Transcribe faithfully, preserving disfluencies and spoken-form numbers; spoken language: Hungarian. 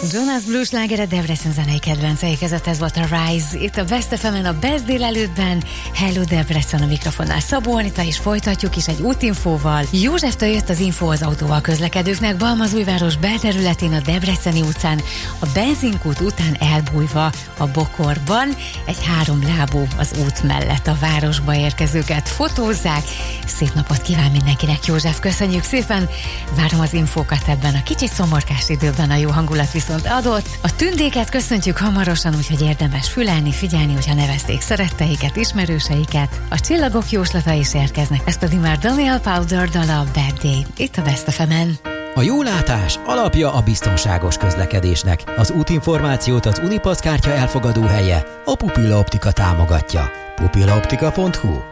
Jonas Blue slágere Debrecen zenei kedvenceik között, ez volt a Rise. Itt a Best ef emen a Best délelőttben. Hello Debrecen, a mikrofonnál Szabó Anita, és folytatjuk is egy útinfóval. Józseftől jött az info az autóval közlekedőknek. Balmazújváros belterületén a Debreceni utcán, a benzinkút után elbújva a bokorban. Egy három lábú az út mellett a városba érkezőket fotózzák. Szép napot kíván mindenkinek, József, köszönjük szépen. Várom az infókat ebben a kicsit szomorkás időben, a jó hangulat viszont adott. A tündéket köszöntjük hamarosan, úgyhogy érdemes fülelni, figyelni, hogyha nevezték szeretteiket, ismerőseiket. A csillagok jóslata is érkeznek, ez pedig már Daniel Powder dala, a Bad Day, itt a Best ef emen. A jólátás alapja a biztonságos közlekedésnek. Az útinformációt az Unipass kártya elfogadó helye, a Pupilla Optika támogatja. pupilla optika pont hu